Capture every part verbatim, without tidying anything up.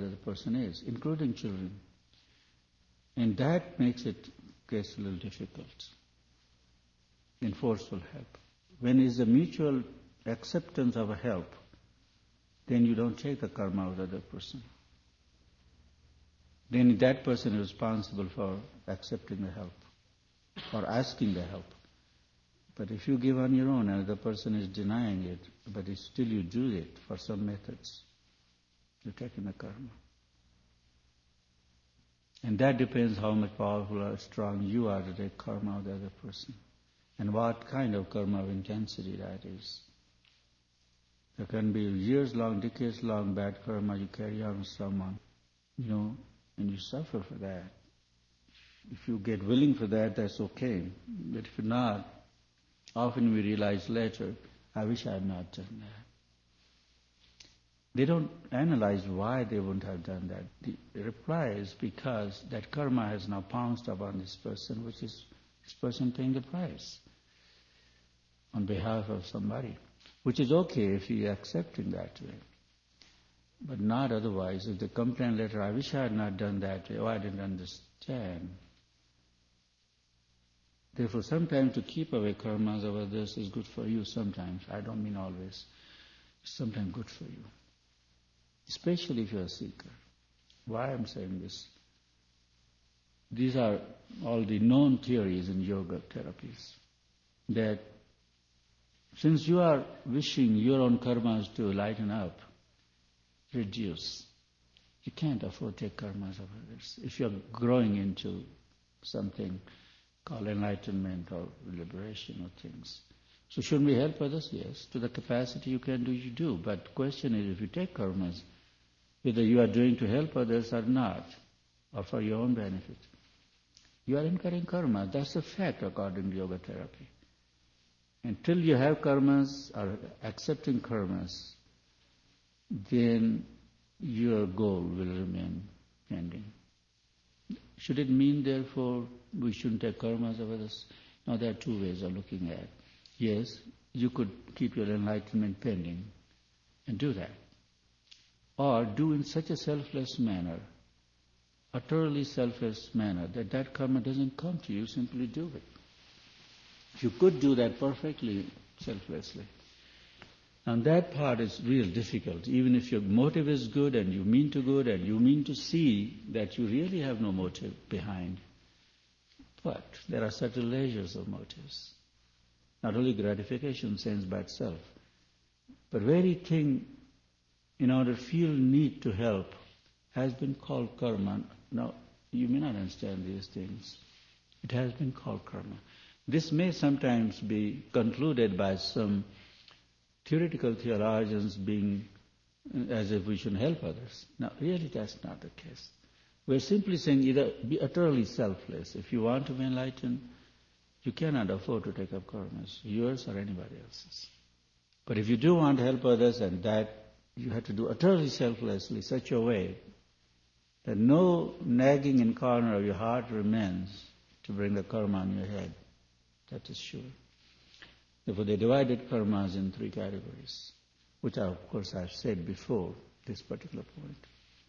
other person is, including children. And that makes it gets a little difficult in forceful help. When is a mutual acceptance of a help, then you don't take the karma of the other person. Then that person is responsible for accepting the help or asking the help. But if you give on your own and the person is denying it, but it's still you do it for some methods, you're taking the karma. And that depends how much powerful or strong you are to take karma of the other person, and what kind of karma of intensity that is. There can be years-long, decades-long bad karma you carry on with someone, you know, and you suffer for that. If you get willing for that, that's okay. But if you're not, often we realize later, I wish I had not done that. They don't analyze why they wouldn't have done that. The reply is because that karma has now pounced upon this person, which is this person paying the price on behalf of somebody, which is okay if you accept in that way. But not otherwise. If they complain later, I wish I had not done that way, oh, I didn't understand. Therefore, sometimes to keep away karmas of others is good for you sometimes. I don't mean always. It's sometimes good for you. Especially if you're a seeker. Why I'm saying this? These are all the known theories in yoga therapies. That since you are wishing your own karmas to lighten up, reduce. You can't afford to take karmas of others. If you're growing into something called enlightenment or liberation or things. So shouldn't we help others? Yes. To the capacity you can do, you do. But the question is, if you take karmas, whether you are doing to help others or not, or for your own benefit, you are incurring karma. That's a fact according to yoga therapy. Until you have karmas or accepting karmas, then your goal will remain pending. Should it mean, therefore, we shouldn't take karmas of others? Now, there are two ways of looking at it. Yes, you could keep your enlightenment pending and do that. Or do in such a selfless manner, utterly selfless manner, that that karma doesn't come to you, simply do it. If you could do that perfectly, selflessly. And that part is real difficult. Even if your motive is good and you mean to good and you mean to see that you really have no motive behind. But there are certain layers of motives. Not only gratification sense by itself, but very thing in order to feel need to help has been called karma. Now, you may not understand these things. It has been called karma. This may sometimes be concluded by some theoretical theologians being as if we should help others. Now, really that's not the case. We're simply saying either be utterly selfless. If you want to be enlightened, you cannot afford to take up karmas, yours or anybody else's. But if you do want to help others, and that you have to do utterly selflessly, such a way that no nagging in corner of your heart remains to bring the karma on your head. That is sure. Therefore, they divided karmas in three categories, which are, of course, I've said before this particular point.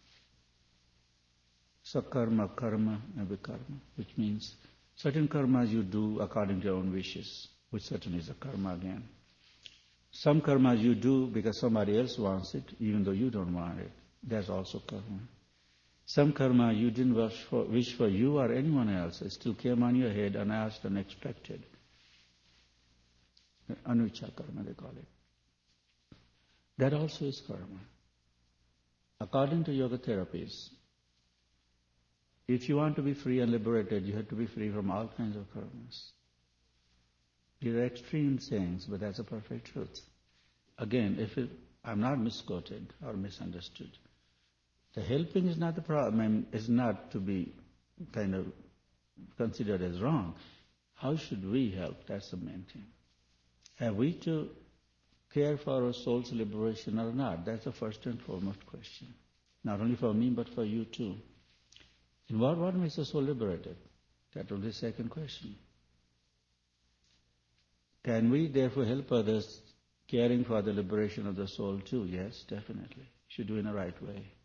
Sakarma, karma, and vikarma, which means certain karmas you do according to your own wishes, which certainly is a karma again. Some karmas you do because somebody else wants it, even though you don't want it. That's also karma. Some karma you didn't wish for, wish for you or anyone else. It still came on your head unasked, unexpected. Anucha karma, they call it. That also is karma. According to yoga therapies, if you want to be free and liberated, you have to be free from all kinds of karmas. These are extreme sayings, but that's a perfect truth. Again, if it, I'm not misquoted or misunderstood, the helping is not the problem, is not to be kind of considered as wrong. How should we help? That's the main thing. Have we to care for our soul's liberation or not? That's the first and foremost question. Not only for me, but for you too. And what, what makes the soul liberated? That will be the second question. Can we therefore help others caring for the liberation of the soul too? Yes, definitely. Should do in the right way.